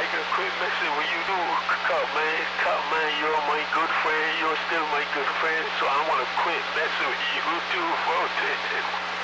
nigga, quit messing with you, dude. Cop, man, you're my good friend. You're still my good friend, so I wanna quit messing with you, dude, bro.